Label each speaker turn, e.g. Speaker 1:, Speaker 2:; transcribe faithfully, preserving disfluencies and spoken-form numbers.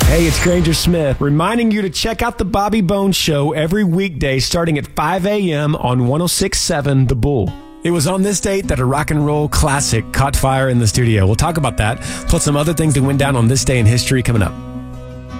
Speaker 1: Hey, it's Granger Smith, reminding you to check out the Bobby Bones Show every weekday starting at five a.m. on one oh six point seven The Bull. It was on this date that a rock and roll classic caught fire in the studio. We'll talk about that, plus some other things that went down on this day in history coming up.